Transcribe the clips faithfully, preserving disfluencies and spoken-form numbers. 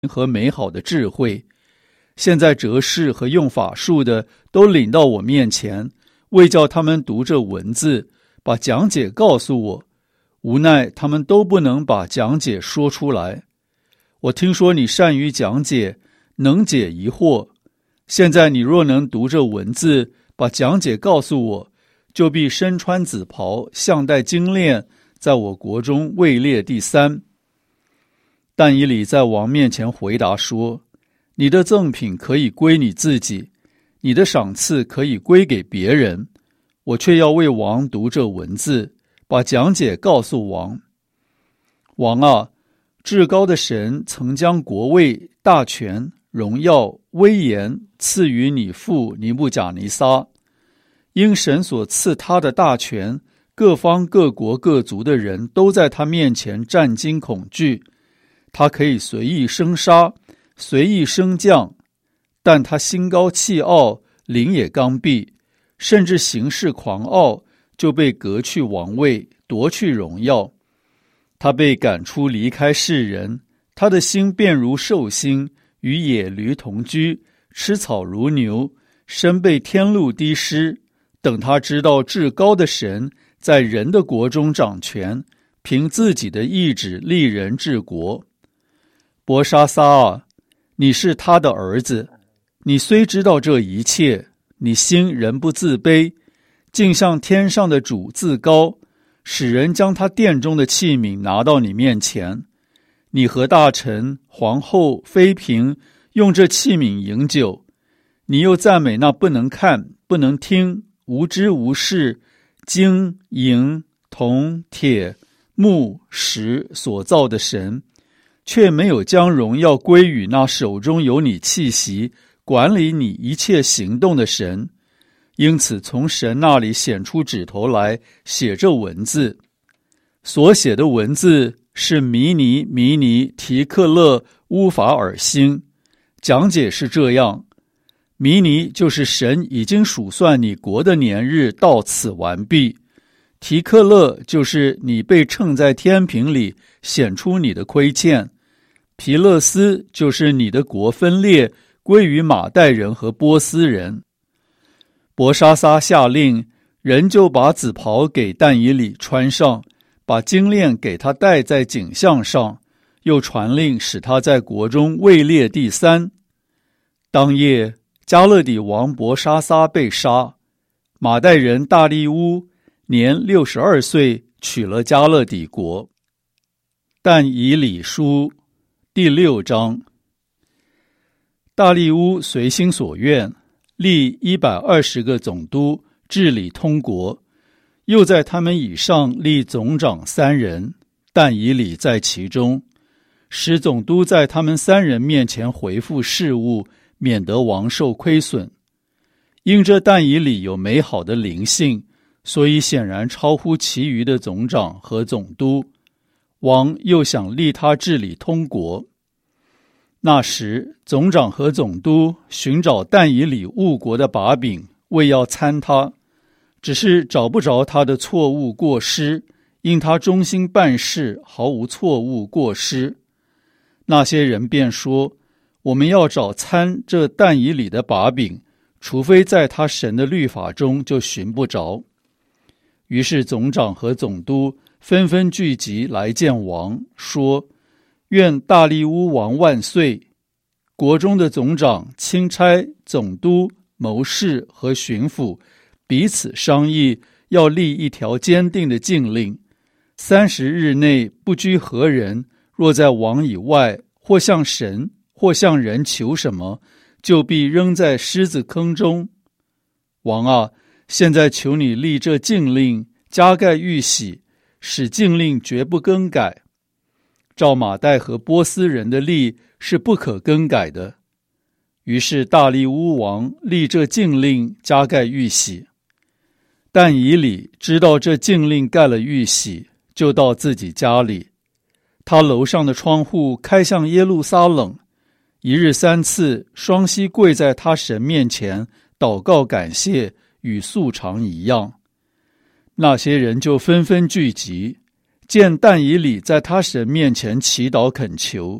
和美好的智慧。现在哲士和用法术的都领到我面前，为叫他们读这文字，把讲解告诉我。无奈他们都不能把讲解说出来。我听说你善于讲解，能解疑惑。现在你若能读这文字，把讲解告诉我，就必身穿紫袍，项戴金链，在我国中位列第三。但以理在王面前回答说，你的赠品可以归你自己，你的赏赐可以归给别人，我却要为王读这文字，把讲解告诉王。王啊，至高的神曾将国位、大权、荣耀、威严赐予你父尼布甲尼撒。因神所赐他的大权，各方各国各族的人都在他面前战惊恐惧。他可以随意生杀，随意升降，但他心高气傲，灵也刚愎，甚至行事狂傲，就被革去王位，夺去荣耀。他被赶出离开世人，他的心变如兽心，与野驴同居，吃草如牛，身被天露滴湿。等他知道至高的神在人的国中掌权，凭自己的意志立人治国。伯沙撒啊，你是他的儿子，你虽知道这一切，你心仍不自卑，竟向天上的主自高，使人将他殿中的器皿拿到你面前。你和大臣、皇后、妃嫔用这器皿饮酒，你又赞美那不能看、不能听、无知无识、金、银、铜、铁、木、石所造的神，却没有将荣耀归于那手中有你气息、管理你一切行动的神。因此从神那里显出指头来，写这文字。所写的文字是弥尼、弥尼、提克勒、乌法尔星。讲解是这样：弥尼就是神已经数算你国的年日到此完毕；提克勒就是你被称在天平里，显出你的亏欠；皮勒斯就是你的国分裂，归于马代人和波斯人。伯沙撒下令，人就把紫袍给但以理穿上，把金链给他戴在颈项上，又传令使他在国中位列第三。当夜，加勒底王伯沙撒被杀，马代人大利乌年六十二岁，取了加勒底国。但以理书第六章。大利乌随心所愿，立一百二十个总督，治理通国，又在他们以上立总长三人，但以理在其中，使总督在他们三人面前回复事务，免得王受亏损。因这但以理有美好的灵性，所以显然超乎其余的总长和总督。王又想立他治理通国。那时总长和总督寻找但以理误国的把柄，为要参他，只是找不着他的错误过失，因他忠心办事，毫无错误过失。那些人便说，我们要找参这但以理的把柄，除非在他神的律法中，就寻不着。于是总长和总督纷纷聚集来见王，说，愿大利乌王万岁！国中的总长、钦差、总督、谋士和巡抚彼此商议，要立一条坚定的禁令：三十日内不拘何人，若在王以外，或向神，或向人求什么，就必扔在狮子坑中。王啊，现在求你立这禁令，加盖玉玺，使禁令绝不更改。照马代和波斯人的例是不可更改的。于是大利乌王立这禁令，加盖玉玺。但以理知道这禁令盖了玉玺，就到自己家里。他楼上的窗户开向耶路撒冷，一日三次双膝跪在他神面前，祷告感谢，与素常一样。那些人就纷纷聚集，见但以理在他神面前祈祷恳求，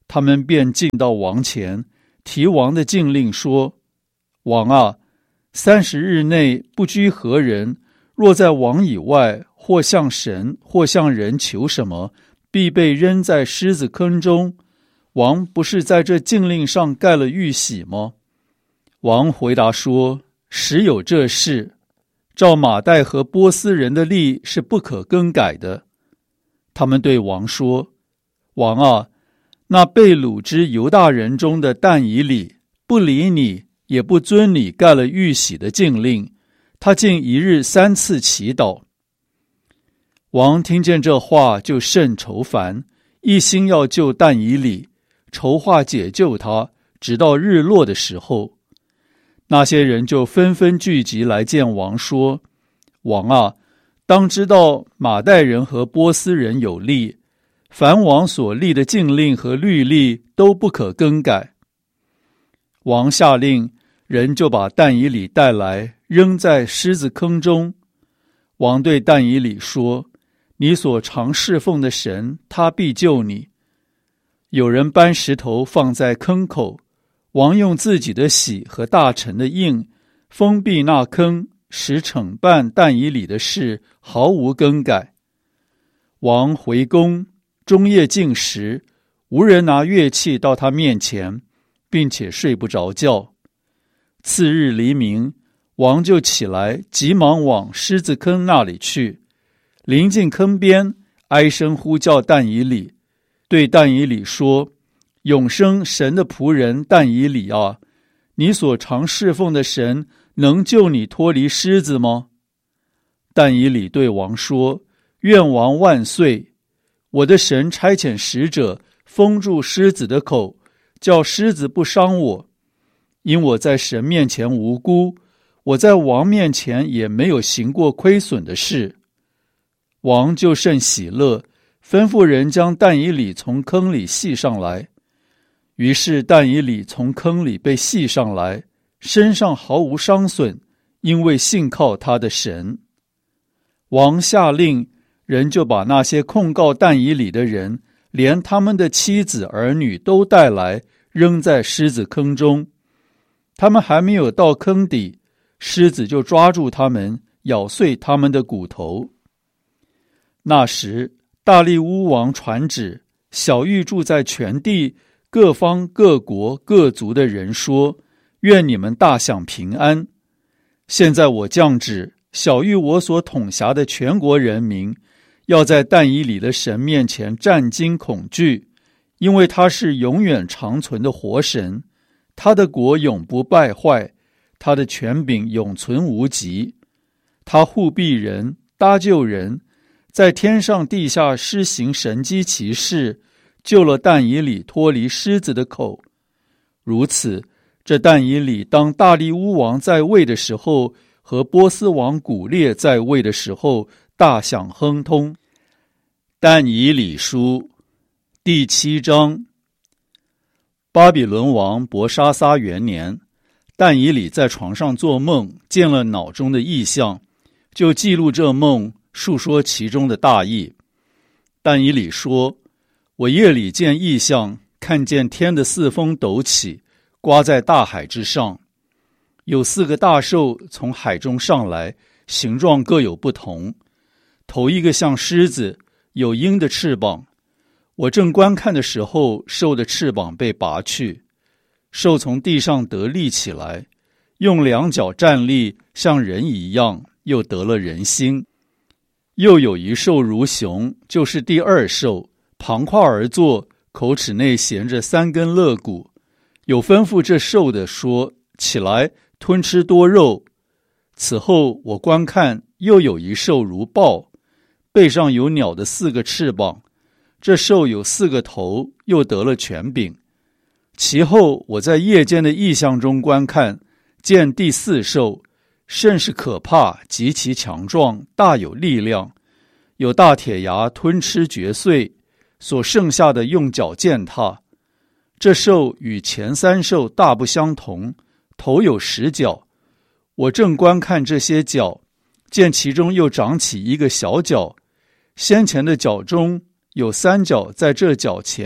他们便进到王前，提王的禁令说：王啊，三十日内不拘何人，若在王以外，或向神或向人求什么，必被扔在狮子坑中。王不是在这禁令上盖了玉玺吗？王回答说：实有这事，照马代和波斯人的例是不可更改的。他们对王说：王啊，那被掳之犹大人中的但以理不理你，也不遵你盖了玉玺的禁令，他竟一日三次祈祷。王听见这话，就甚愁烦，一心要救但以理，筹划解救他，直到日落的时候。那些人就纷纷聚集来见王，说：王啊，当知道马代人和波斯人有例，凡王所立的禁令和律例都不可更改。王下令，人就把但以理带来，扔在狮子坑中。王对但以理说：你所常侍奉的神，他必救你。有人搬石头放在坑口，王用自己的玺和大臣的印封闭那坑，使惩办但以理的事毫无更改。王回宫，终夜禁食，无人拿乐器到他面前，并且睡不着觉。次日黎明，王就起来，急忙往狮子坑那里去。临近坑边，哀声呼叫但以理，对但以理说：永生神的仆人但以理啊，你所常侍奉的神能救你脱离狮子吗？但以理对王说：愿王万岁！我的神差遣使者封住狮子的口，叫狮子不伤我。因我在神面前无辜，我在王面前也没有行过亏损的事。王就甚喜乐，吩咐人将但以理从坑里系上来。于是但以理从坑里被系上来，身上毫无伤损，因为信靠他的神。王下令，人就把那些控告但以理的人，连他们的妻子儿女都带来，扔在狮子坑中。他们还没有到坑底，狮子就抓住他们，咬碎他们的骨头。那时大利乌王传旨，晓谕住在全地各方各国各族的人说：愿你们大享平安。现在我降旨，晓谕我所统辖的全国人民，要在但以理的神面前战惊恐惧，因为他是永远长存的活神，他的国永不败坏，他的权柄永存无极。他护庇人，搭救人，在天上地下施行神迹奇事，救了但以理脱离狮子的口。如此，这但以理当大利乌王在位的时候，和波斯王古列在位的时候，大享亨通。但以理书第七章。巴比伦王伯沙撒元年，但以理在床上做梦，见了脑中的异象，就记录这梦，述说其中的大意。但以理说：我夜里见异象，看见天的四风陡起，刮在大海之上，有四个大兽从海中上来，形状各有不同。头一个像狮子，有鹰的翅膀。我正观看的时候，兽的翅膀被拔去，兽从地上得立起来，用两脚站立，像人一样，又得了人心。又有一兽如熊，就是第二兽，旁跨而坐，口齿内衔着三根肋骨。有吩咐这兽的说：起来，吞吃多肉。此后我观看，又有一兽如豹，背上有鸟的四个翅膀，这兽有四个头，又得了权柄。其后我在夜间的异象中观看，见第四兽，甚是可怕，极其强壮，大有力量，有大铁牙吞吃嚼碎，所剩下的用脚践踏。这兽与前三兽大不相同，头有十角。我正观看这些角，见其中又长起一个小角，先前的角中有三角在这角前，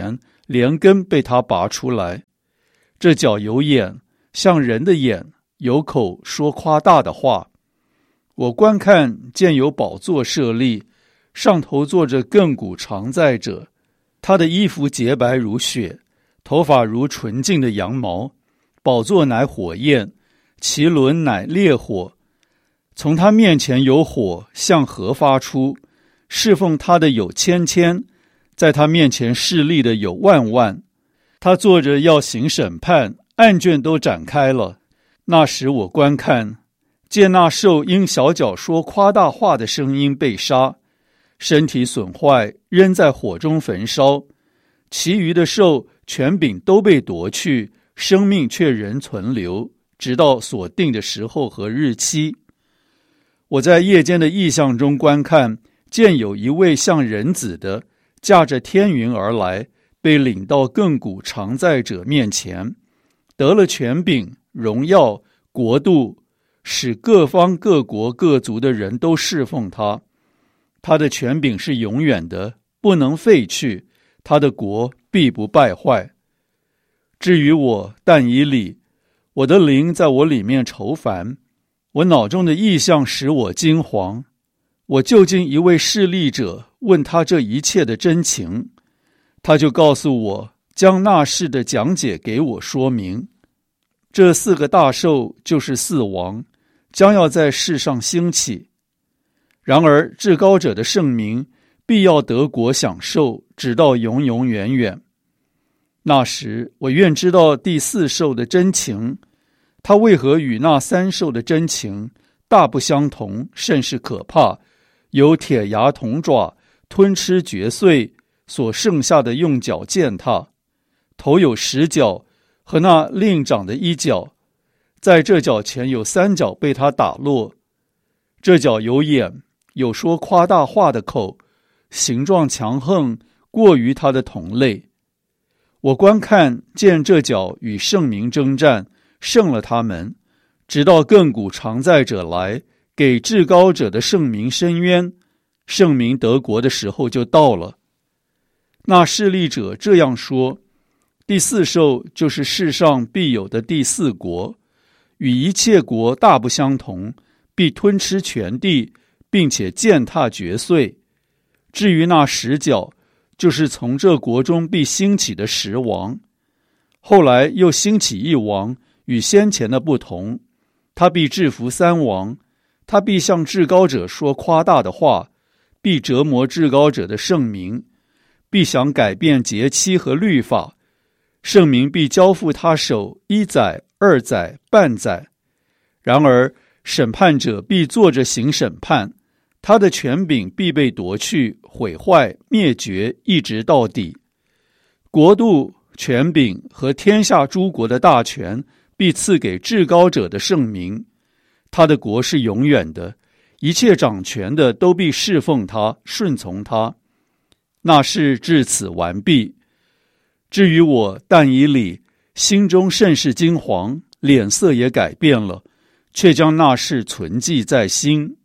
连根被他拔出来。这脚有眼，像人的眼，有口说夸大的话。我观看，见有宝座设立，上头坐着亘古常在者，他的衣服洁白如雪，头发如纯净的羊毛，宝座乃火焰，其轮乃烈火。从他面前有火向河发出，侍奉他的有千千，在他面前侍立的有万万。他坐着要行审判，案卷都展开了。那时我观看，见那兽因小脚说夸大话的声音被杀，身体损坏，扔在火中焚烧。其余的兽权柄都被夺去，生命却仍存留，直到所定的时候和日期。我在夜间的异象中观看，见有一位像人子的，驾着天云而来，被领到亘古常在者面前，得了权柄、荣耀、国度，使各方各国各族的人都侍奉他。他的权柄是永远的，不能废去，他的国必不败坏。至于我但以理，我的灵在我里面愁烦，我脑中的意象使我惊惶。我就近一位侍立者，问他这一切的真情，他就告诉我，将那事的讲解给我说明。这四个大兽就是四王，将要在世上兴起。然而至高者的圣名必要得国享受，直到永永远远。那时我愿知道第四兽的真情，它为何与那三兽的真情大不相同，甚是可怕，有铁牙铜爪，吞吃嚼碎，所剩下的用脚践踏，头有十角，和那另长的一角，在这角前有三角被他打落。这角有眼，有说夸大话的口，形状强横，过于他的同类。我观看，见这角与圣民征战，胜了他们，直到亘古常在者来，给至高者的圣民伸冤，圣民得国的时候就到了。那侍立者这样说，第四兽就是世上必有的第四国，与一切国大不相同，必吞吃全地，并且践踏嚼碎。至于那十角，就是从这国中必兴起的十王。后来又兴起一王，与先前的不同，他必制服三王，他必向至高者说夸大的话，必折磨至高者的圣民，必想改变节期和律法，圣民必交付他手一载、二载、半载。然而审判者必坐着行审判，他的权柄必被夺去、毁坏、灭绝，一直到底。国度、权柄和天下诸国的大权必赐给至高者的圣民，他的国是永远的，一切掌权的都必侍奉他、顺从他。那事至此完毕。至于我但以理，心中甚是惊惶，脸色也改变了，却将那事存记在心。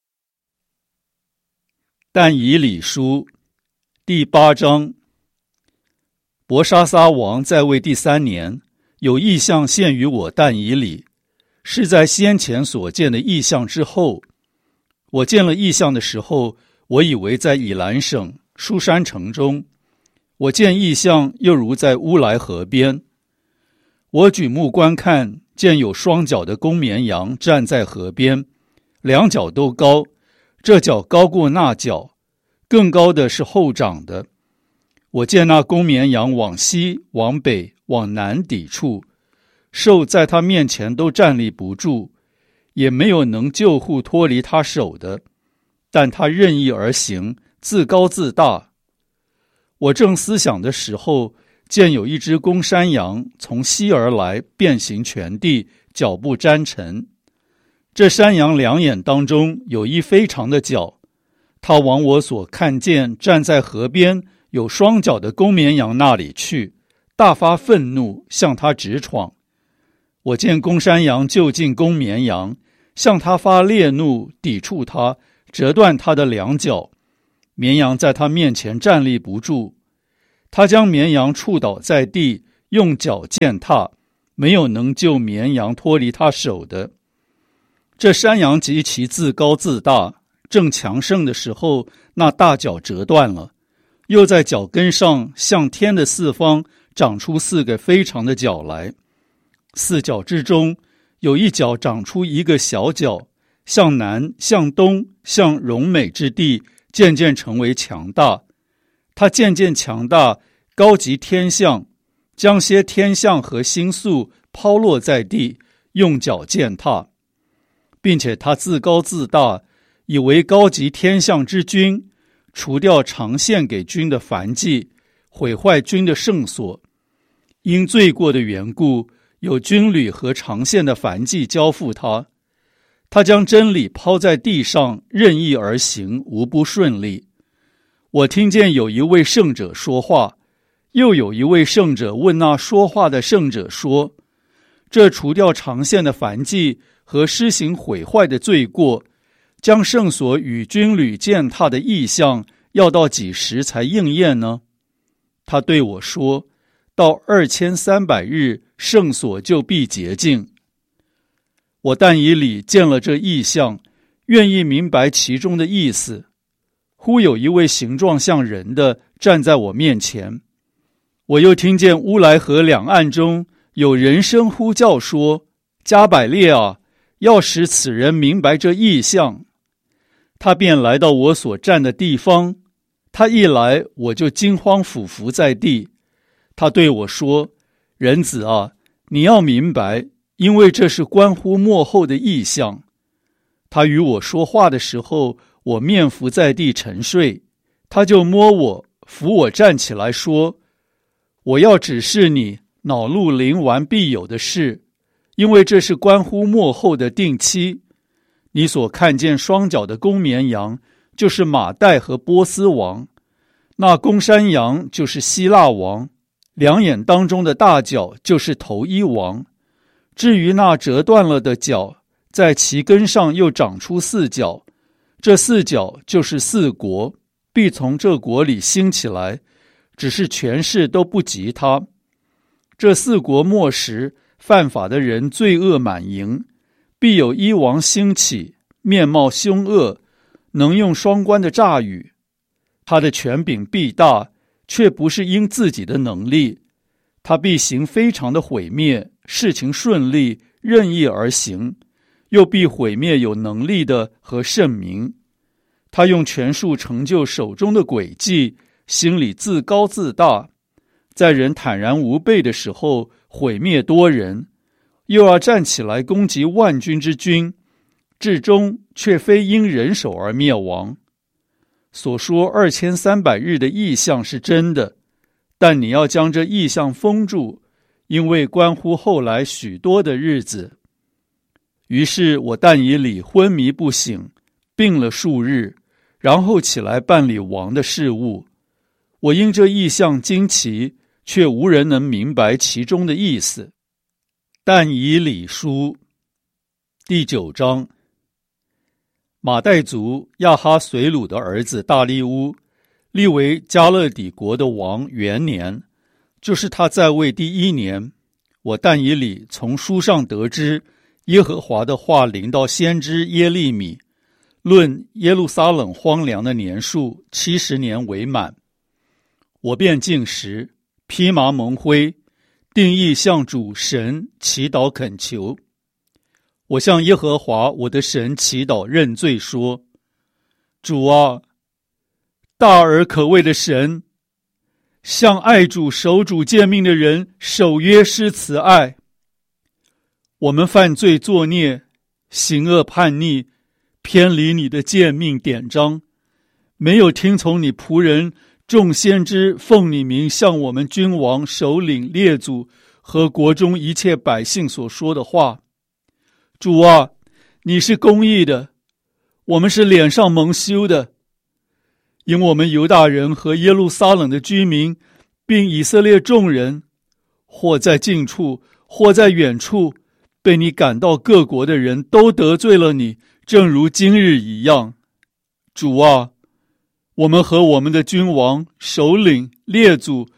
但以理书第八章。伯沙撒王在位第三年，有异象现于我但以理，是在先前所见的异象之后。我见了异象的时候，我以为在以兰省书珊城中，我见异象又如在乌来河边。我举目观看，见有双脚的公绵羊站在河边，两脚都高，这脚高过那脚，更高的是后长的。我见那公绵羊往西、往北、往南抵触，兽在他面前都站立不住，也没有能救护脱离他手的，但他任意而行，自高自大。我正思想的时候，见有一只公山羊从西而来，遍行全地，脚步沾尘。这山羊两眼当中有一非常的角，它往我所看见站在河边有双脚的公绵羊那里去，大发愤怒，向他直闯。我见公山羊就近公绵羊，向他发烈怒，抵触他，折断他的两脚。绵羊在他面前站立不住， 他将绵羊触倒在地，用脚践踏，没有能救绵羊脱离他手的。这山羊极其自高自大，正强盛的时候，那大角折断了，又在脚跟上向天的四方长出四个非常的角来。四角之中有一角长出一个小角，向南向东向荣美之地渐渐成为强大。它渐渐强大，高及天象，将些天象和星宿抛落在地，用脚践踏，并且他自高自大，以为高级天象之君，除掉常献给君的燔祭，毁坏君的圣所。因罪过的缘故，有军旅和常献的燔祭交付他，他将真理抛在地上，任意而行，无不顺利。我听见有一位圣者说话，又有一位圣者问那说话的圣者说，这除掉常献的燔祭和施行毁坏的罪过，将圣所与军旅践踏的意象，要到几时才应验呢？他对我说，到二千三百日，圣所就必洁净。我但以理见了这意象，愿意明白其中的意思。忽有一位形状像人的站在我面前，我又听见乌来河两岸中有人声呼叫说，加百列啊，要使此人明白这意象。他便来到我所站的地方，他一来，我就惊慌俯伏在地。他对我说，人子啊，你要明白，因为这是关乎末后的意象。他与我说话的时候，我面伏在地沉睡，他就摸我，扶我站起来说，我要指示你恼怒临完必有的事，因为这是关乎末后的定期。你所看见双脚的公绵羊，就是马代和波斯王，那公山羊就是希腊王，两眼当中的大角就是头一王。至于那折断了的角，在其根上又长出四角，这四角就是四国，必从这国里兴起来，只是权势都不及他。这四国末时，犯法的人罪恶满盈，必有一王兴起，面貌凶恶，能用双关的诈语。他的权柄必大，却不是因自己的能力。他必行非常的毁灭，事情顺利，任意而行，又必毁灭有能力的和圣民。他用权术成就手中的诡计，心里自高自大，在人坦然无备的时候毁灭多人，又要站起来攻击万军之君，至终却非因人手而灭亡。所说二千三百日的意象是真的，但你要将这意象封住，因为关乎后来许多的日子。于是我但以理昏迷不醒，病了数日，然后起来办理王的事务。我因这意象惊奇，却无人能明白其中的意思。但以理书第九章，马代族亚哈随鲁的儿子大利乌，立为加勒底国的王元年，就是他在位第一年。我但以理从书上得知，耶和华的话临到先知耶利米，论耶路撒冷荒凉的年数七十年为满。我便进食，披麻蒙灰，定义向主神祈祷恳求。我向耶和华我的神祈祷认罪说，主啊，大而可畏的神，向爱主守主诫命的人守约施慈爱。我们犯罪作孽，行恶叛逆，偏离你的诫命典章，没有听从你仆人众先知奉你名向我们君王首领列祖和国中一切百姓所说的话。主啊，你是公义的，我们是脸上蒙羞的，因我们犹大人和耶路撒冷的居民，并以色列众人，或在近处，或在远处，被你赶到各国的人都得罪了你，正如今日一样。主啊，我们和我们的君王、首领、列祖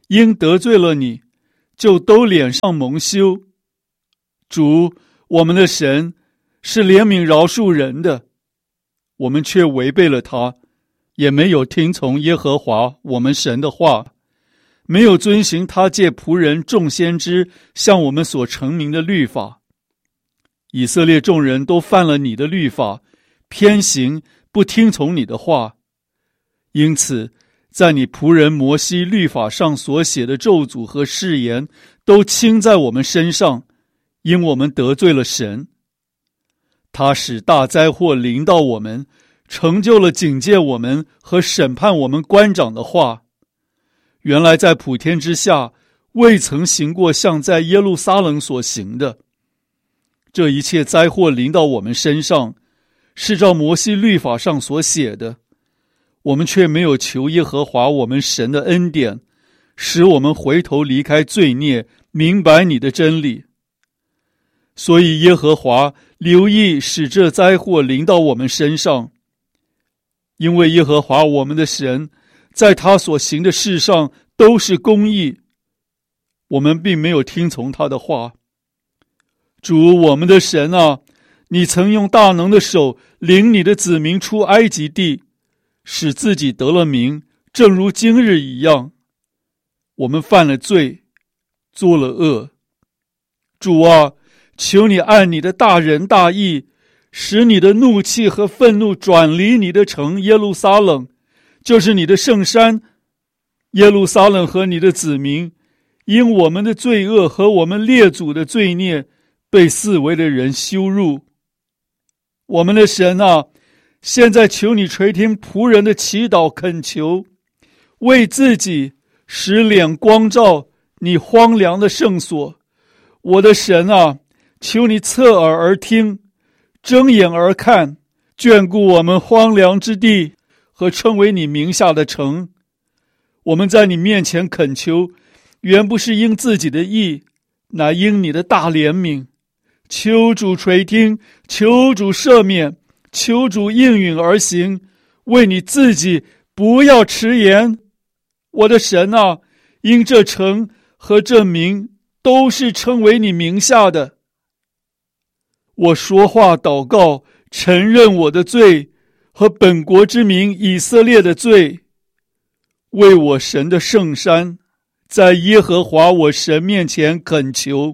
因得罪了你，就都脸上蒙羞。主，我们的神是怜悯饶恕人的，我们却违背了他，也没有听从耶和华我们神的话，没有遵行他借仆人众先知向我们所成名的律法。以色列众人都犯了你的律法，偏行不听从你的话，因此在你仆人摩西律法上所写的咒诅和誓言都倾在我们身上，因我们得罪了神。他使大灾祸临到我们，成就了警戒我们和审判我们官长的话。原来在普天之下未曾行过像在耶路撒冷所行的。这一切灾祸临到我们身上，是照摩西律法上所写的，我们却没有求耶和华我们神的恩典，使我们回头离开罪孽，明白你的真理。所以耶和华留意使这灾祸临到我们身上，因为耶和华我们的神在他所行的事上都是公义，我们并没有听从他的话。主，我们的神啊，你曾用大能的手领你的子民出埃及地，使自己得了名，正如今日一样。我们犯了罪，做了恶。主啊，求你按你的大仁大义，使你的怒气和愤怒转离你的城耶路撒冷，就是你的圣山。耶路撒冷和你的子民，因我们的罪恶和我们列祖的罪孽，被四围的人羞辱。我们的神啊，现在求你垂听仆人的祈祷恳求，为自己使脸光照你荒凉的圣所。我的神啊，求你侧耳而听，睁眼而看，眷顾我们荒凉之地和称为你名下的城。我们在你面前恳求，原不是因自己的义，乃因你的大怜悯。求主垂听，求主赦免，求主应允而行，为你自己不要迟延。我的神啊，因这城和这名都是称为你名下的。我说话祷告，承认我的罪和本国之民以色列的罪，为我神的圣山，在耶和华我神面前恳求。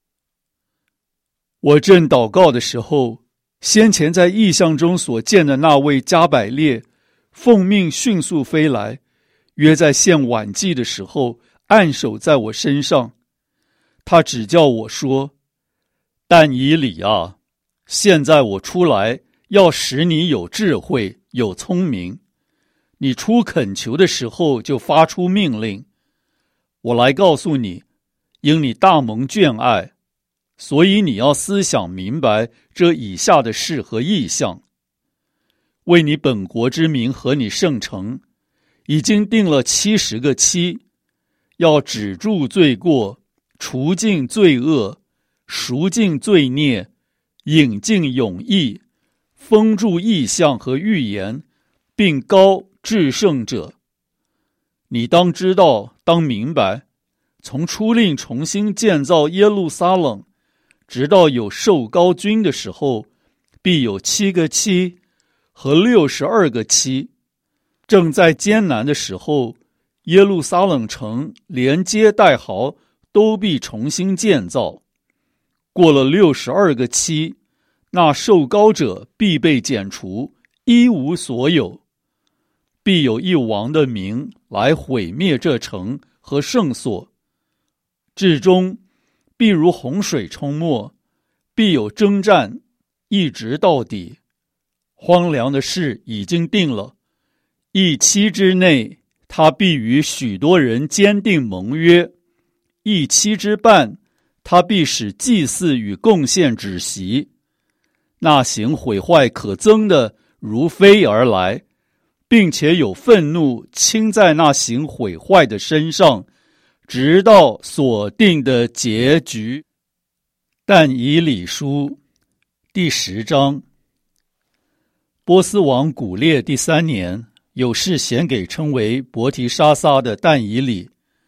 我正祷告的时候，先前在异象中所见的那位加百列奉命迅速飞来，约在献晚祭的时候按手在我身上。他指教我说：但以理啊，现在我出来要使你有智慧有聪明，你出恳求的时候就发出命令。我来告诉你，因你大蒙眷爱，所以你要思想明白这以下的事和意象。为你本国之民和你圣城，已经定了七十个期，要止住罪过，除尽罪恶，赎尽罪孽，引进永义，封住异象和预言，并高至圣者。你当知道，当明白，从出令重新建造耶路撒冷，直到有受膏君的时候，必有七个期和六十二个期。正在艰难的时候，耶路撒冷城连街带壕都必重新建造。过了六十二个期，那受膏者必被剪除，一无所有。必有一王的名来毁灭这城和圣所，至终必如洪水冲没，必有征战，一直到底。荒凉的事已经定了，一期之内，他必与许多人坚定盟约；一期之半，他必使祭祀与贡献止息。那行毁坏可憎的如飞而来，并且有愤怒倾在那行毁坏的身上，直到所定的结局。但以理书第十章。波斯王古列第三年，有事显给称为伯提沙撒的但以理，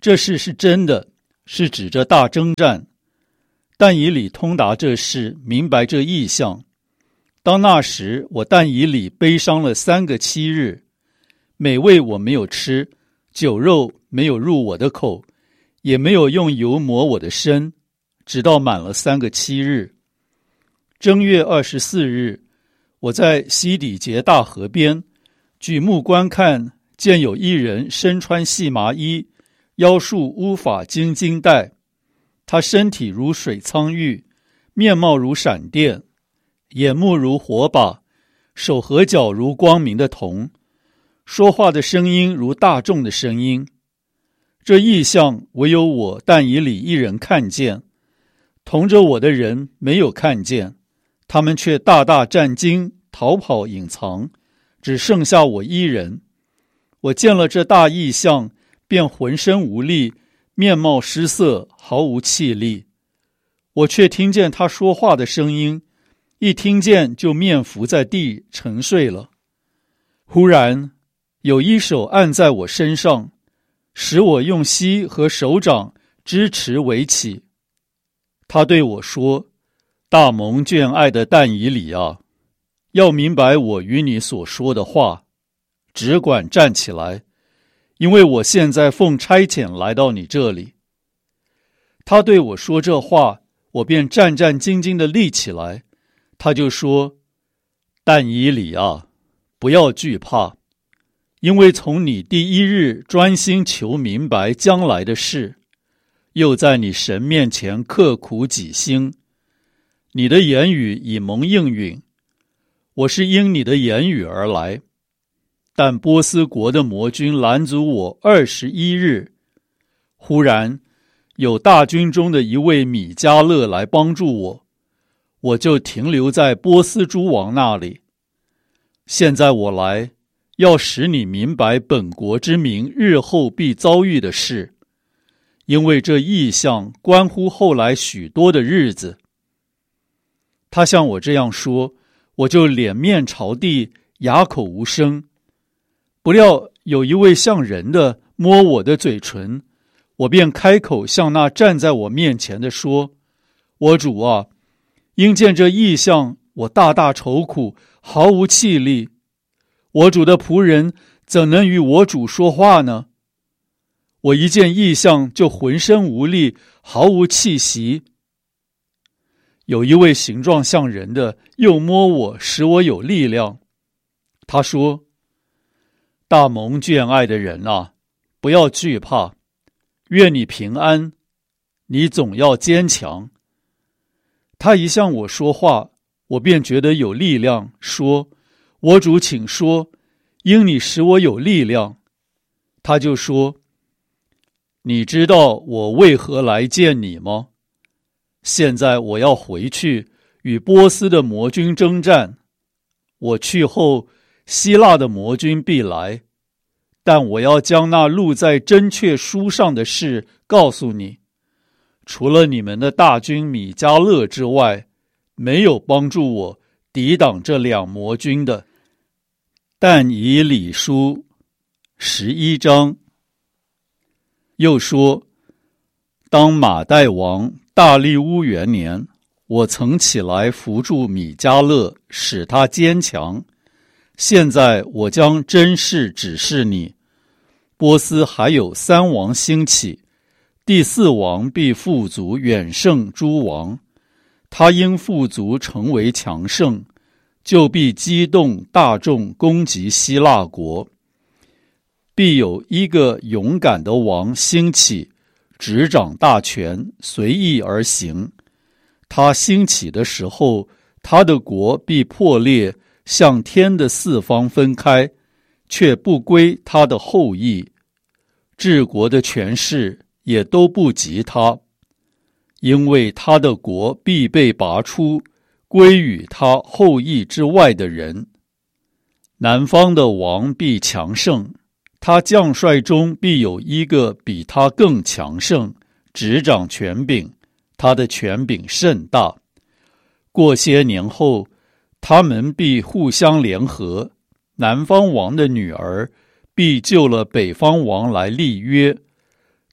这事是真的，是指着大征战。但以理通达这事，明白这意象。当那时，我但以理悲伤了三个七日，美味我没有吃，酒肉没有入我的口，也没有用油抹我的身，直到满了三个七日。正月二十四日，我在西底结大河边，举目观看，见有一人身穿细麻衣，腰束乌发金金带，他身体如水苍玉，面貌如闪电，眼目如火把，手和脚如光明的铜，说话的声音如大众的声音。这异象唯有我但以理一人看见，同着我的人没有看见，他们却大大战惊，逃跑隐藏，只剩下我一人。我见了这大异象，便浑身无力，面貌失色，毫无气力。我却听见他说话的声音，一听见就面伏在地沉睡了。忽然有一手按在我身上，使我用膝和手掌支持围起。他对我说：大蒙眷爱的但以理啊，要明白我与你所说的话，只管站起来，因为我现在奉差遣来到你这里。他对我说这话，我便战战兢兢地立起来。他就说：但以理啊，不要惧怕，因为从你第一日专心求明白将来的事，又在你神面前刻苦己心，你的言语已蒙应允。我是因你的言语而来，但波斯国的魔军拦阻我二十一日。忽然有大军中的一位米迦勒来帮助我，我就停留在波斯诸王那里。现在我来，要使你明白本国之民日后必遭遇的事，因为这异象关乎后来许多的日子。他向我这样说，我就脸面朝地，哑口无声。不料有一位像人的摸我的嘴唇，我便开口向那站在我面前的说：我主啊，因见这异象，我大大愁苦，毫无气力。我主的仆人怎能与我主说话呢？我一见异象就浑身无力，毫无气息。有一位形状像人的又摸我，使我有力量。他说：大蒙眷爱的人啊，不要惧怕，愿你平安，你总要坚强。他一向我说话，我便觉得有力量，说：我主请说，因你使我有力量。他就说：你知道我为何来见你吗？现在我要回去与波斯的魔军征战，我去后，希腊的魔军必来，但我要将那录在真确书上的事告诉你。除了你们的大军米迦勒之外，没有帮助我抵挡这两魔军的。但以理书十一章。又说：当马代王大利乌元年，我曾起来扶助米迦勒，使他坚强。现在我将真事指示你。波斯还有三王兴起，第四王必富足远胜诸王。他因富足成为强盛，就必激动大众攻击希腊国。必有一个勇敢的王兴起，执掌大权，随意而行。他兴起的时候，他的国必破裂，向天的四方分开，却不归他的后裔。治国的权势也都不及他，因为他的国必被拔出，归于他后裔之外的人。南方的王必强盛，他将帅中必有一个比他更强盛，执掌权柄，他的权柄甚大。过些年后，他们必互相联合，南方王的女儿必救了北方王来立约。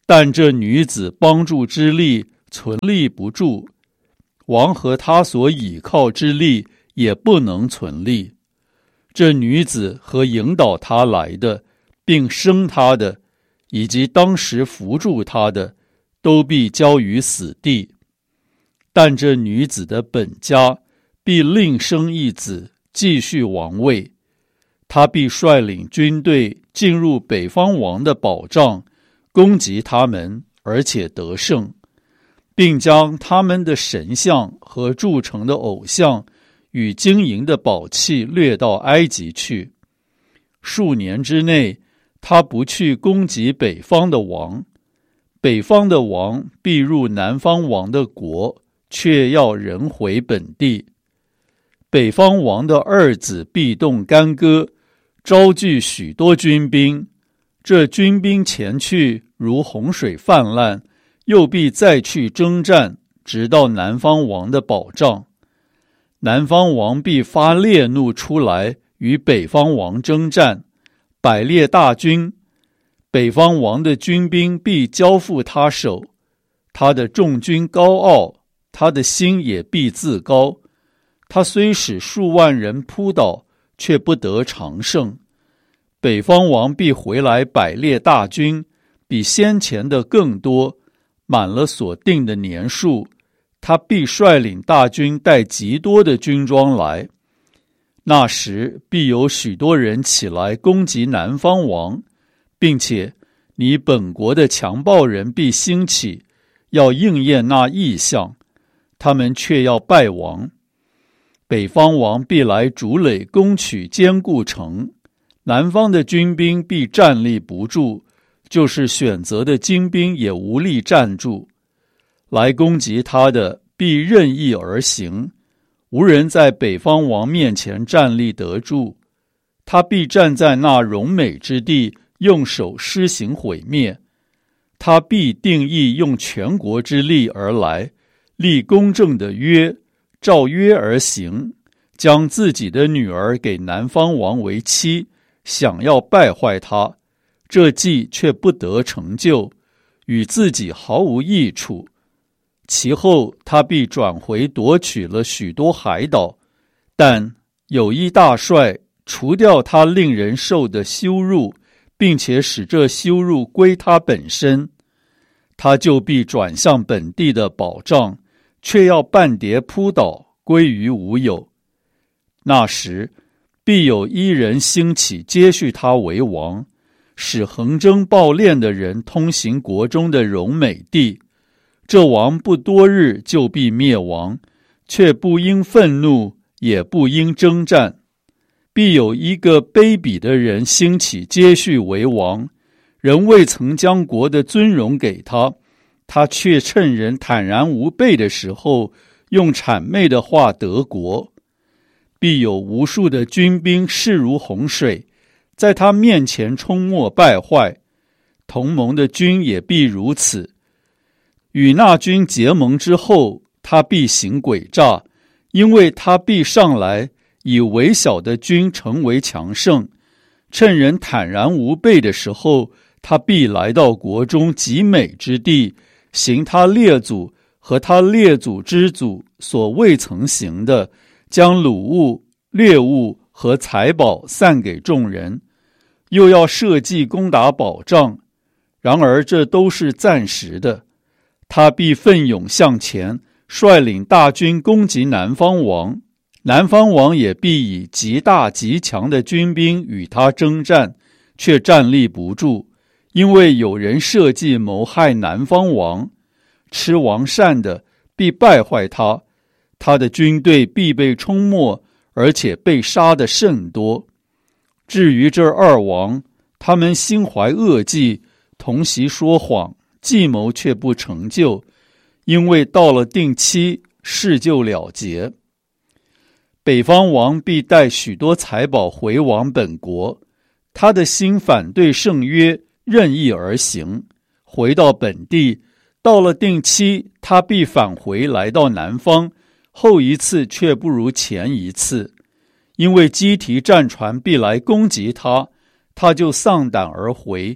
但这女子帮助之力存立不住，王和他所倚靠之力也不能存立。这女子和引导他来的，并生他的，以及当时扶助他的，都必交于死地。但这女子的本家必另生一子，继续王位。他必率领军队进入北方王的保障，攻击他们，而且得胜，并将他们的神像和铸成的偶像与金银的宝器掠到埃及去。数年之内，他不去攻击北方的王，北方的王必入南方王的国，却要人回本地。北方王的二子必动干戈，招聚许多军兵，这军兵前去如洪水泛滥，又必再去征战，直到南方王的保障。南方王必发烈怒出来，与北方王征战，百列大军，北方王的军兵必交付他手。他的众军高傲，他的心也必自高。他虽使数万人扑倒，却不得长胜。北方王必回来百列大军，比先前的更多，满了所定的年数。他必率领大军带极多的军装来。那时必有许多人起来攻击南方王，并且你本国的强暴人必兴起，要应验那异象，他们却要败亡。北方王必来筑垒攻取坚固城，南方的军兵必站立不住，就是选择的精兵也无力站住。来攻击他的必任意而行，无人在北方王面前站立得住。他必站在那荣美之地，用手施行毁灭。他必定义用全国之力而来，立公正的约，照约而行，将自己的女儿给南方王为妻，想要败坏他，这计却不得成就，与自己毫无益处。其后他必转回夺取了许多海岛，但有一大帅除掉他令人受的羞辱，并且使这羞辱归他本身，他就必转向本地的保障，却要半跌扑倒，归于无有。那时必有一人兴起接续他为王，使横征暴敛的人通行国中的荣美地。这王不多日就必灭亡，却不因愤怒，也不因征战。必有一个卑鄙的人兴起接续为王，人未曾将国的尊荣给他，他却趁人坦然无备的时候，用谄媚的话得国。必有无数的军兵势如洪水，在他面前冲没败坏，同盟的军也必如此。与那军结盟之后，他必行诡诈，因为他必上来，以微小的军成为强盛。趁人坦然无备的时候，他必来到国中极美之地，行他列祖和他列祖之祖所未曾行的，将掳物、掠物和财宝散给众人，又要设计攻打保障。然而这都是暂时的。他必奋勇向前，率领大军攻击南方王，南方王也必以极大极强的军兵与他征战，却站立不住，因为有人设计谋害南方王。吃王膳的必败坏他，他的军队必被冲没，而且被杀的甚多。至于这二王，他们心怀恶计，同席说谎，计谋却不成就，因为到了定期，事就了结。北方王必带许多财宝回往本国，他的心反对圣约，任意而行，回到本地。到了定期，他必返回来到南方，后一次却不如前一次，因为基提战船必来攻击他，他就丧胆而回，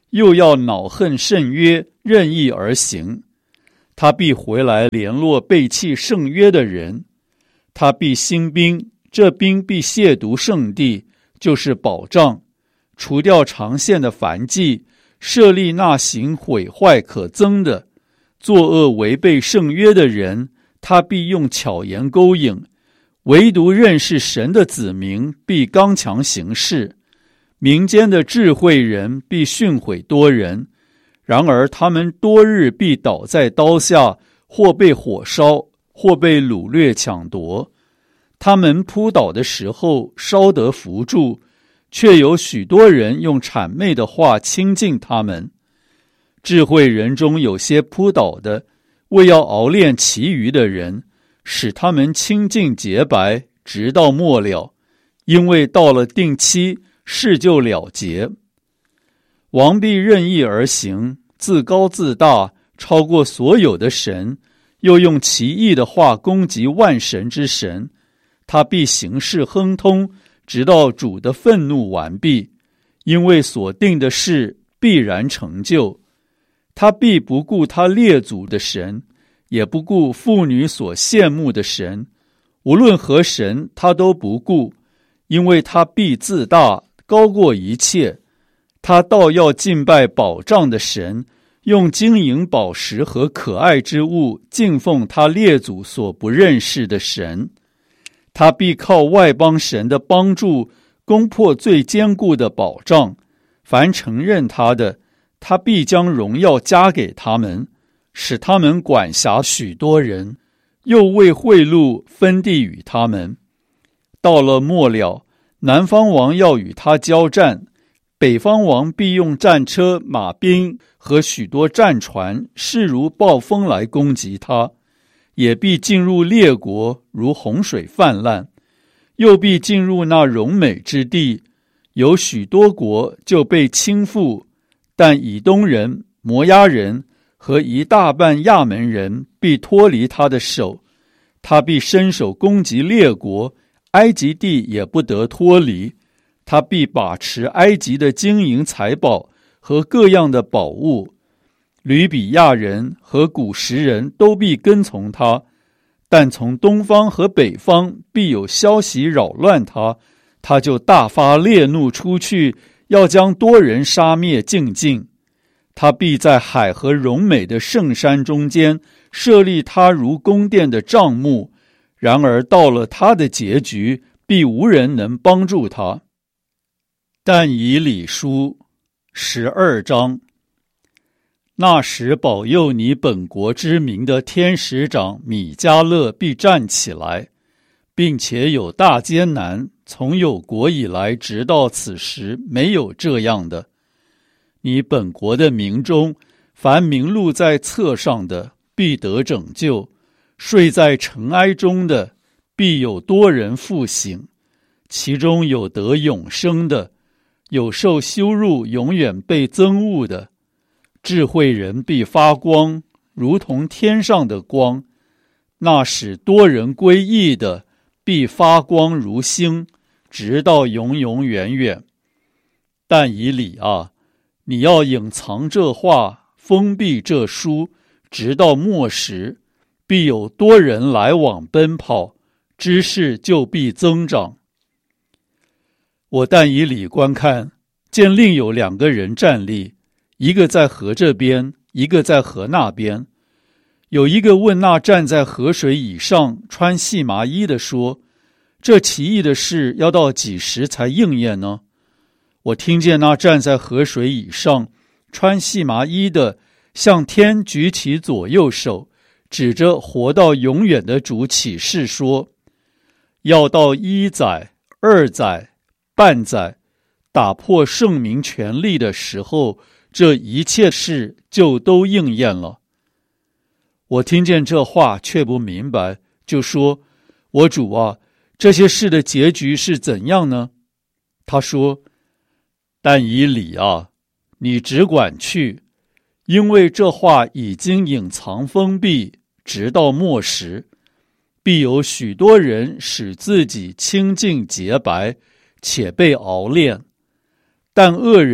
又要恼恨圣约，任意而行。他必回来联络背弃圣约的人，他必兴兵，这兵必亵渎圣地，就是保障，除掉长线的燔祭，设立那行毁坏可憎的、作恶违背圣约的人，他必用巧言勾引。唯独认识神的子民必刚强行事，民间的智慧人必训诲多人，然而他们多日必倒在刀下，或被火烧，或被掳掠抢夺。他们扑倒的时候稍得扶助，却有许多人用谄媚的话亲近他们。智慧人中有些扑倒的，为要熬炼其余的人，使他们清净洁白，直到末了，因为到了定期，事就了结。王必任意而行，自高自大，超过所有的神，又用奇异的话攻击万神之神。他必行事亨通，直到主的愤怒完毕，因为所定的事必然成就。他必不顾他列祖的神，也不顾妇女所羡慕的神，无论何神他都不顾，因为他必自大，高过一切。他倒要敬拜保障的神，用金银宝石和可爱之物敬奉他列祖所不认识的神。他必靠外邦神的帮助，攻破最坚固的保障。凡承认他的，他必将荣耀加给他们，使他们管辖许多人，又为贿赂分地与他们。到了末了，南方王要与他交战，北方王必用战车、马兵和许多战船，势如暴风来攻击他，也必进入列国，如洪水泛滥，又必进入那荣美之地，有许多国就被倾覆，但以东人、摩押人和一大半亚门人必脱离他的手，他必伸手攻击列国，埃及地也不得脱离。他必把持埃及的金银财宝和各样的宝物，吕比亚人和古时人都必跟从他，但从东方和北方必有消息扰乱他，他就大发烈怒出去，要将多人杀灭尽尽。他必在海和荣美的圣山中间设立他如宫殿的帐幕，然而到了他的结局，必无人能帮助他。但以理书十二章。那时保佑你本国之名的天使长米迦勒必站起来，并且有大艰难，从有国以来直到此时没有这样的。你本国的民中，凡名录在册上的必得拯救，睡在尘埃中的必有多人复醒，其中有得永生的，有受羞辱永远被憎恶的。智慧人必发光，如同天上的光，那使多人归义的必发光如星，直到永永远远。但以理啊，你要隐藏这话，封闭这书，直到末时，必有多人来往奔跑，知识就必增长。我但以理观看，见另有两个人站立，一个在河这边，一个在河那边。有一个问那站在河水以上穿细麻衣的说，这奇异的事要到几时才应验呢？我听见那站在河水以上穿细麻衣的向天举起左右手，指着活到永远的主起誓说，要到一载、二载、半载，打破圣民权力的时候，这一切事就都应验了。我听见这话却不明白，就说，我主啊，这些事的结局是怎样呢？他说，但以理啊，你只管去，因为这话已经隐藏封闭，直到末时，必有许多人使自己清净洁白，且被熬炼。但恶人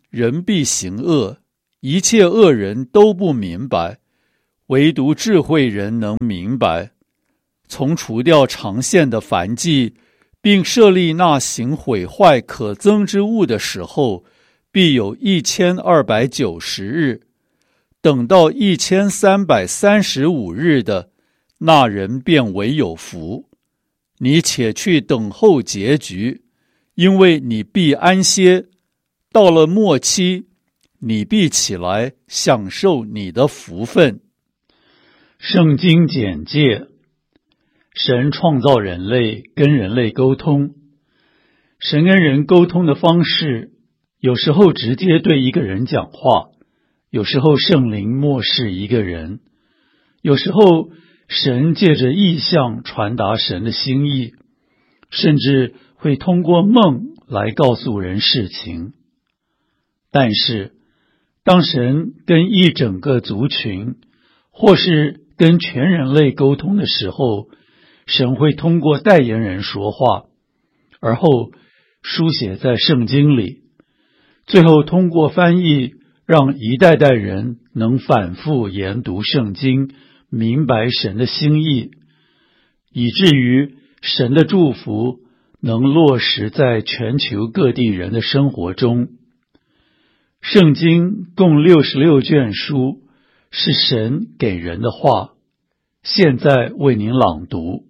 人必行恶，一切恶人都不明白，唯独智慧人能明白。从除掉常现的燔祭，并设立那行毁坏可憎之物的时候，必有一千二百九十日。等到一千三百三十五日的，那人便为有福。你且去等候结局，因为你必安歇。到了末期，你必起来享受你的福分。圣经简介：神创造人类，跟人类沟通。神跟人沟通的方式，有时候直接对一个人讲话，有时候圣灵默示一个人，有时候神借着异象传达神的心意，甚至会通过梦来告诉人事情。但是当神跟一整个族群或是跟全人类沟通的时候，神会通过代言人说话，而后书写在圣经里，最后通过翻译让一代代人能反复研读圣经，明白神的心意，以至于神的祝福能落实在全球各地人的生活中。圣经共六十六卷书，是神给人的话，现在为您朗读。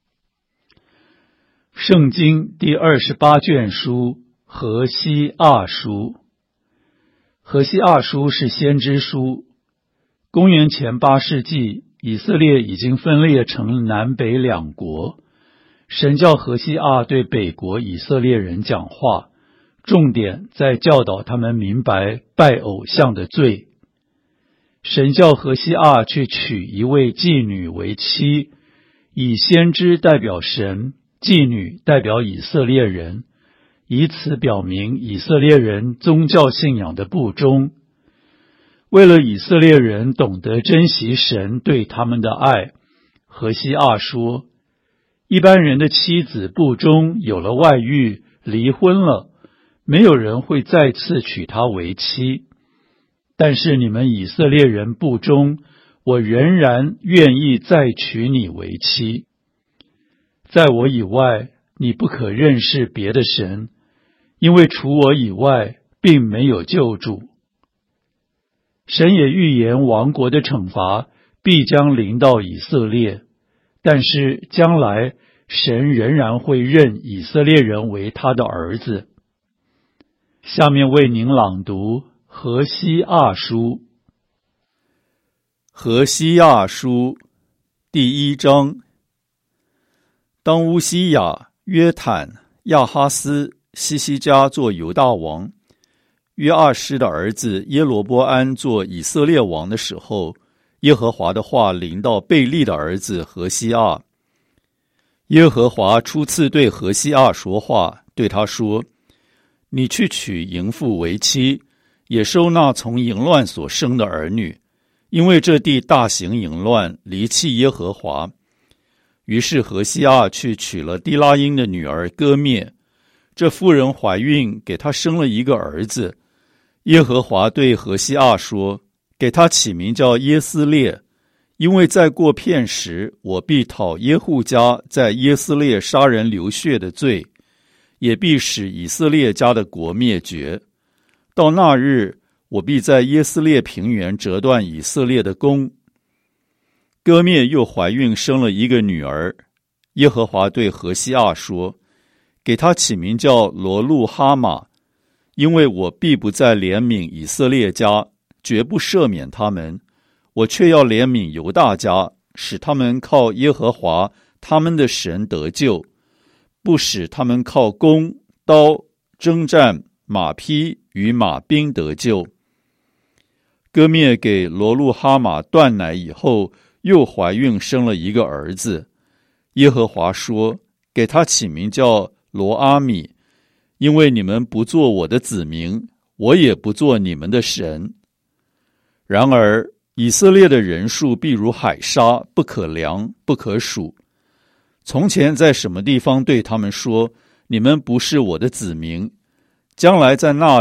圣经第二十八卷书，何西阿书。何西阿书是先知书。公元前八世纪，以色列已经分裂成南北两国。神叫何西阿对北国以色列人讲话，重点在教导他们明白拜偶像的罪。神叫何西阿去娶一位妓女为妻，以先知代表神，妓女代表以色列人，以此表明以色列人宗教信仰的不忠。为了以色列人懂得珍惜神对他们的爱，何西阿说，一般人的妻子不忠，有了外遇，离婚了，没有人会再次娶她为妻。但是你们以色列人不忠，我仍然愿意再娶你为妻。在我以外，你不可认识别的神，因为除我以外，并没有救主。神也预言亡国的惩罚必将临到以色列，但是将来神仍然会认以色列人为他的儿子。下面为您朗读何西阿书。何西阿书第一章。当乌西雅、约坦、亚哈斯、西西家做犹大王，约阿施的儿子耶罗波安做以色列王的时候，耶和华的话临到贝利的儿子何西阿。耶和华初次对何西阿说话，对他说，你去娶淫妇为妻，也收纳从淫乱所生的儿女，因为这地大行淫乱，离弃耶和华。于是何西阿去娶了低拉因的女儿歌灭，这妇人怀孕，给她生了一个儿子。耶和华对何西阿说，给他起名叫耶斯列，因为再过片时，我必讨耶户家在耶斯列杀人流血的罪，也必使以色列家的国灭绝。到那日，我必在耶斯列平原折断以色列的弓。歌灭又怀孕生了一个女儿。耶和华对何西阿说，给他起名叫罗路哈玛，因为我必不再怜悯以色列家，绝不赦免他们，我却要怜悯犹大家，使他们靠耶和华他们的神得救，不使他们靠弓、刀、征战、马匹与马兵得救。歌灭给罗路哈玛断奶以后，又怀孕生了一个儿子。耶和华说，给他起名叫罗阿米，因为你们不做我的子民，我也不做你们的神。然而以色列的人数必如海沙，不可量，不可数。从前在什么地方对他们说，你们不是我的子民，将来在那里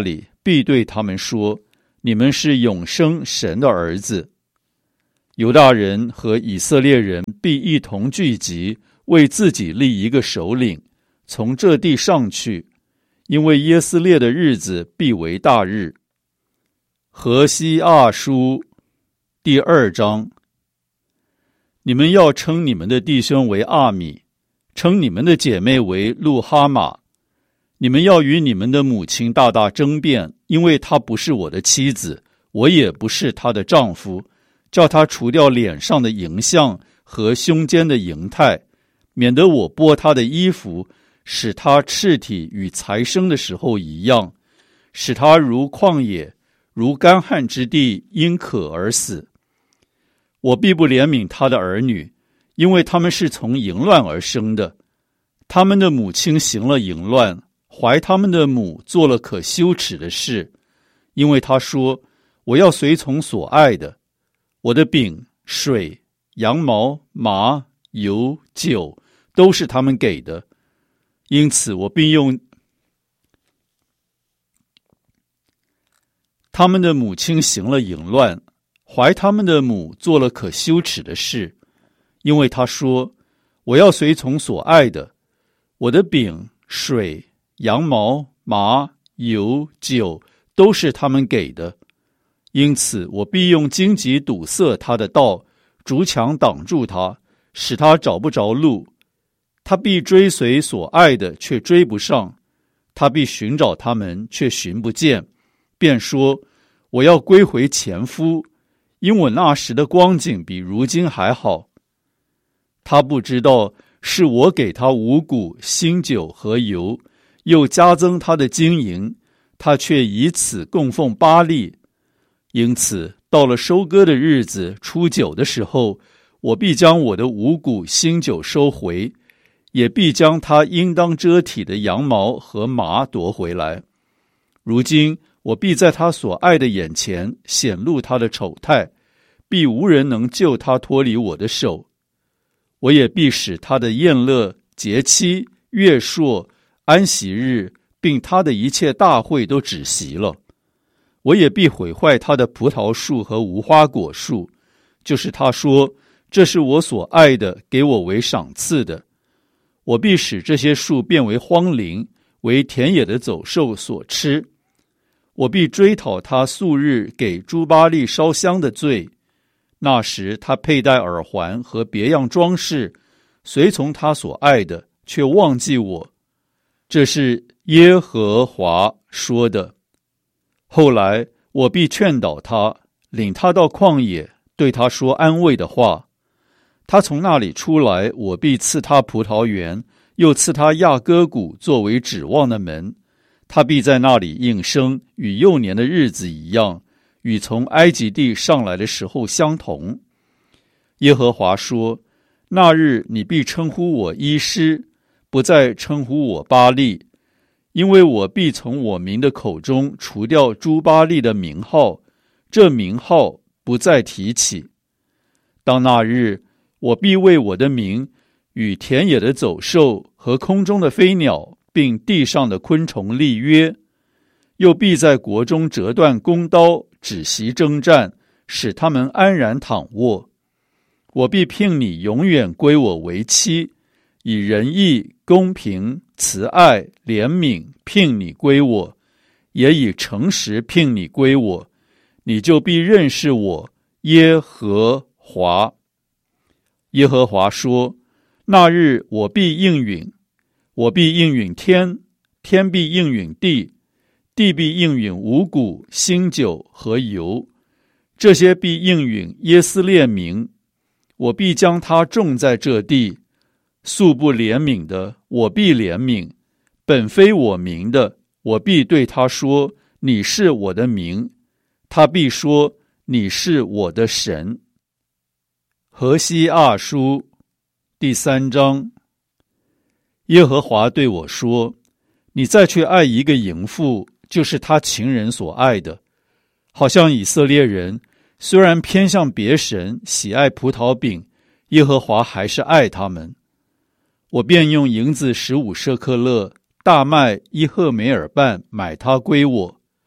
必对他们说，你们是永生神的儿子。犹大人和以色列人必一同聚集，为自己立一个首领，从这地上去，因为耶斯列的日子必为大日。何西阿书第二章。你们要称你们的弟兄为阿米，称你们的姐妹为路哈玛。你们要与你们的母亲大大争辩，因为她不是我的妻子，我也不是她的丈夫，叫她除掉脸上的淫相和胸间的淫态，免得我剥她的衣服，使她赤体与才生的时候一样，使她如旷野，如干旱之地，因渴而死。我必不怜悯他的儿女，因为他们是从淫乱而生的。他们的母亲行了淫乱，怀他们的母做了可羞耻的事。因为他说，我要随从所爱的，我的饼、水、羊毛、麻、油、酒都是他们给的。因此我必用他们的母亲行了淫乱，怀他们的母做了可羞耻的事。因为他说，我要随从所爱的，我的饼、水、羊毛、麻、油、酒都是他们给的。因此我必用荆棘堵塞他的道，竹墙挡住他，使他找不着路。他必追随所爱的，却追不上；他必寻找他们，却寻不见，便说，我要归回前夫，因我那时的光景比如今还好。他不知道是我给他五谷、新酒和油，又加增他的金银，他却以此供奉巴力。因此到了收割的日子，初九的时候，我必将我的五谷、新酒收回，也必将他应当遮体的羊毛和麻夺回来。如今我必在他所爱的眼前显露他的丑态，必无人能救他脱离我的手。我也必使他的宴乐、节期、月朔、安息日，并他的一切大会都止息了。我也必毁坏他的葡萄树和无花果树，就是他说，这是我所爱的，给我为赏赐的。我必使这些树变为荒林，为田野的走兽所吃。我必追讨他素日给诸巴力烧香的罪。那时他佩戴耳环和别样装饰，随从他所爱的，却忘记我。这是耶和华说的。后来我必劝导他，领他到旷野，对他说安慰的话。他从那里出来，我必赐他葡萄园，又赐他亚割谷作为指望的门。他必在那里应生，与幼年的日子一样，与从埃及地上来的时候相同。耶和华说，那日你必称呼我医师，不再称呼我巴力，因为我必从我民的口中除掉诸巴力的名号，这名号不再提起。当那日，我必为我的名与田野的走兽和空中的飞鸟并地上的昆虫立约，又必在国中折断弓刀，止息征战，使他们安然躺卧。我必聘你永远归我为妻，以仁义、公平、慈爱、怜悯聘你归我，也以诚实聘你归我，你就必认识我耶和华。耶和华说，那日我必应允，我必应允天，天必应允地，地必应允五谷、新酒和油，这些必应允耶斯列民。我必将他种在这地，素不怜悯的，我必怜悯；本非我民的，我必对他说，你是我的民。他必说，你是我的神。何西阿书第三章。耶和华对我说，你再去爱一个淫妇，就是他情人所爱的。好像以色列人虽然偏向别神，喜爱葡萄饼，耶和华还是爱他们。我便用银子十五舍克勒，大麦一赫梅尔半买他归我。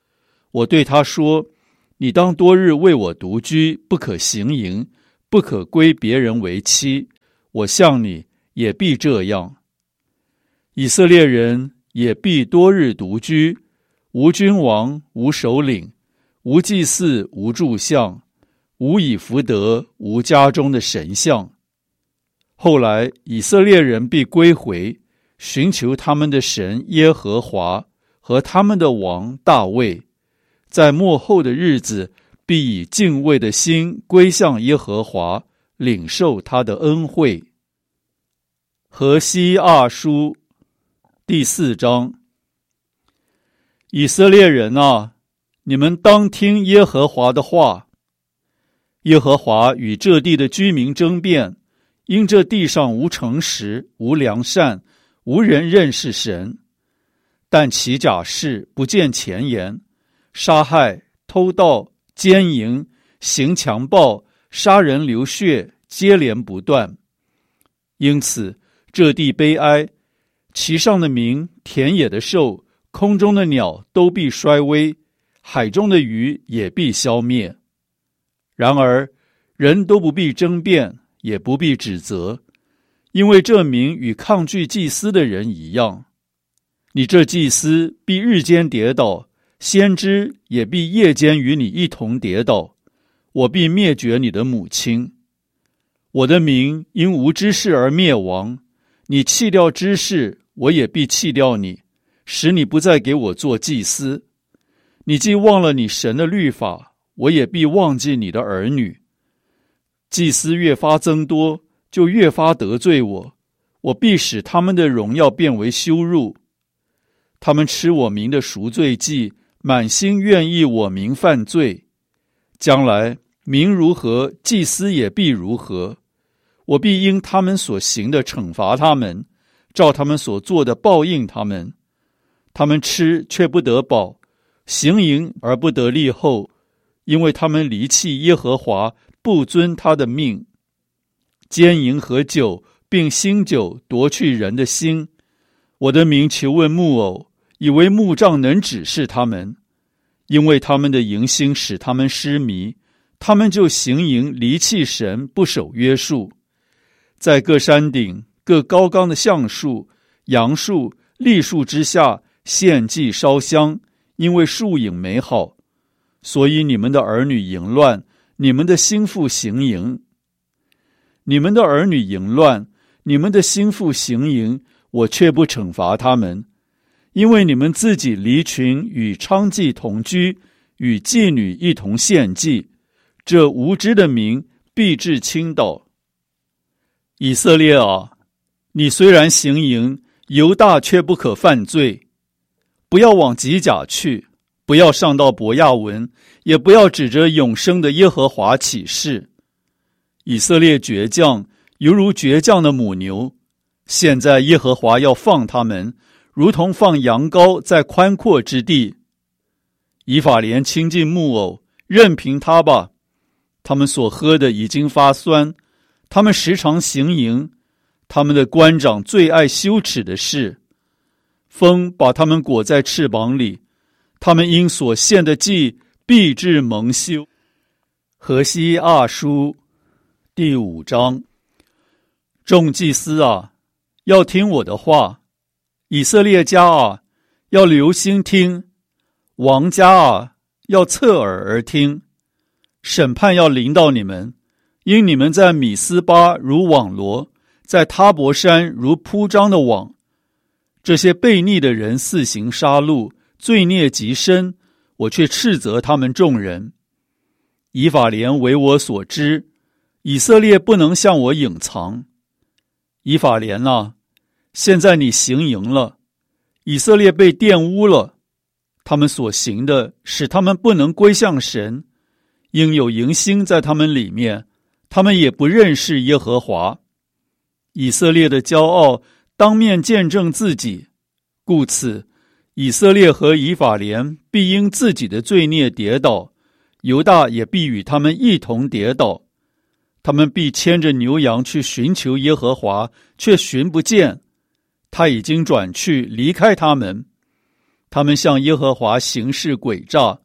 我对他说，你当多日为我独居，不可行淫，不可归别人为妻，我向你也必这样。以色列人也必多日独居，无君王，无首领，无祭祀，无柱像，无以福德，无家中的神像。后来以色列人必归回，寻求他们的神耶和华和他们的王大卫，在末后的日子必以敬畏的心归向耶和华，领受他的恩惠。何西阿书第四章。以色列人啊，你们当听耶和华的话。耶和华与这地的居民争辩，因这地上无诚实，无良善，无人认识神，但起假誓，不见前言，杀害、偷盗、奸淫，行强暴，杀人流血，接连不断。因此这地悲哀，其上的民，田野的兽，空中的鸟都必衰微，海中的鱼也必消灭。然而人都不必争辩，也不必指责，因为这民与抗拒祭司的人一样。你这祭司必日间跌倒，先知也必夜间与你一同跌倒，我必灭绝你的母亲。我的民因无知识而灭亡，你弃掉知识，我也必弃掉你，使你不再给我做祭司。你既忘了你神的律法，我也必忘记你的儿女。祭司越发增多，就越发得罪我，我必使他们的荣耀变为羞辱。他们吃我民的赎罪祭，满心愿意我民犯罪。将来民如何，祭司也必如何。我必因他们所行的惩罚他们，照他们所做的报应他们。他们吃却不得饱，行淫而不得利后，因为他们离弃耶和华，不遵他的命。奸淫和酒并新酒夺去人的心。我的民求问木偶，以为木杖能指示他们，因为他们的淫心使他们失迷，他们就行淫，离弃神，不守约束。在各山顶、各高冈的橡树、杨树、栗树之下献祭烧香，因为树影美好。所以你们的儿女淫乱，你们的心腹行淫。你们的儿女淫乱，你们的心腹行淫，我却不惩罚他们，因为你们自己离群与娼妓同居，与妓女一同献祭，这无知的民必致倾倒。以色列啊，你虽然行淫，犹大却不可犯罪。不要往吉甲去，不要上到伯亚文，也不要指着永生的耶和华起誓。以色列倔强，犹如倔强的母牛。现在耶和华要放他们，如同放羊羔在宽阔之地。以法莲亲近木偶，任凭他吧。他们所喝的已经发酸，他们时常行淫，他们的官长最爱羞耻的事。风把他们裹在翅膀里，他们因所献的祭必致蒙羞。何西阿书第五章。众祭司啊，要听我的话；以色列家啊，要留心听；王家啊，要侧耳而听。审判要临到你们，因你们在米斯巴如网罗，在他伯山如铺张的网。这些悖逆的人肆行杀戮，罪孽极深，我却斥责他们众人。以法莲为我所知，以色列不能向我隐藏。以法莲啊，现在你行淫了，以色列被玷污了，他们所行的使他们不能归向神，因有淫心在他们里面，他们也不认识耶和华。以色列的骄傲当面见证自己，故此以色列和以法莲必因自己的罪孽跌倒，犹大也必与他们一同跌倒。他们必牵着牛羊去寻求耶和华，却寻不见，他已经转去离开他们。他们向耶和华行事诡诈，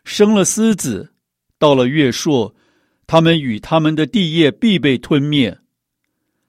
生了狮子，到了月朔，他们与他们的地业必被吞灭。